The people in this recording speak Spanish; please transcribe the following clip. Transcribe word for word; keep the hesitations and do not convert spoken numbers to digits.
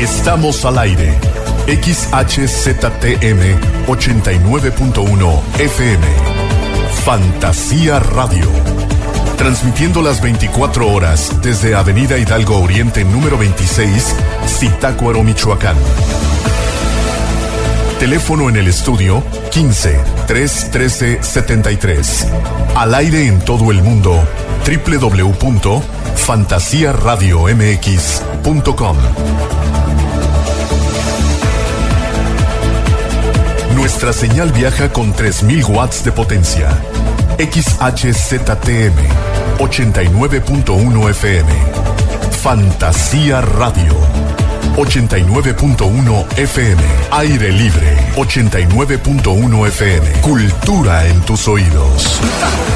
Estamos al aire. X H Z T M ochenta y nueve punto uno F M. Fantasía Radio. Transmitiendo las veinticuatro horas desde Avenida Hidalgo Oriente número veintiséis, Zitácuaro, Michoacán. Teléfono en el estudio quince, tres trece, setenta y tres. Al aire en todo el mundo, doble u doble u doble u punto fantasía radio m x punto com. Nuestra señal viaja con tres mil watts de potencia. X H Z T M ochenta y nueve punto uno F M. Fantasía Radio. ochenta y nueve punto uno F M. Aire Libre. ochenta y nueve punto uno F M. Cultura en tus oídos.